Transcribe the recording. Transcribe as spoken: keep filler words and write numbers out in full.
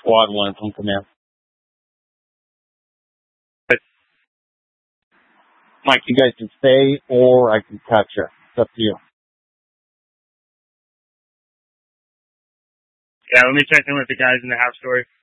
Squad one from command. But Mike, you guys can stay, or I can catch you. It's up to you. Yeah, let me check in with the guys in the half story.